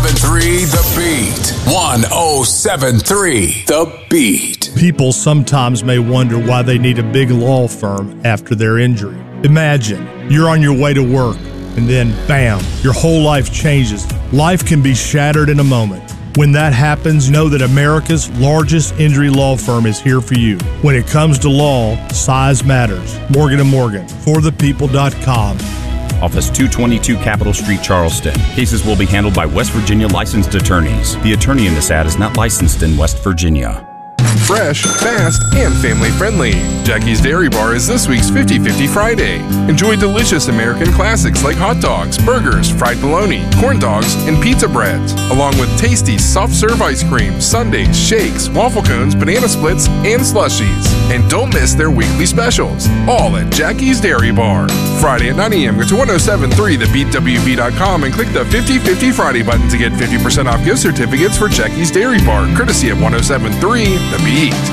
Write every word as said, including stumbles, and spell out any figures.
seven three The Beat. one oh seven three The Beat. People sometimes may wonder why they need a big law firm after their injury. Imagine you're on your way to work and then, bam, your whole life changes. Life can be shattered in a moment. When that happens, know that America's largest injury law firm is here for you. When it comes to law, size matters. Morgan and Morgan, for the people dot com. Office two twenty-two Capitol Street, Charleston. Cases will be handled by West Virginia licensed attorneys. The attorney in this ad is not licensed in West Virginia. Fresh, fast, and family-friendly. Jackie's Dairy Bar is this week's fifty fifty Friday. Enjoy delicious American classics like hot dogs, burgers, fried bologna, corn dogs, and pizza breads, along with tasty soft-serve ice cream, sundaes, shakes, waffle cones, banana splits, and slushies. And don't miss their weekly specials, all at Jackie's Dairy Bar. Friday at nine a.m. Go to ten seventy-three the beat W B dot com and click the fifty fifty Friday button to get fifty percent off gift certificates for Jackie's Dairy Bar, courtesy of ten seventy-three The Beat.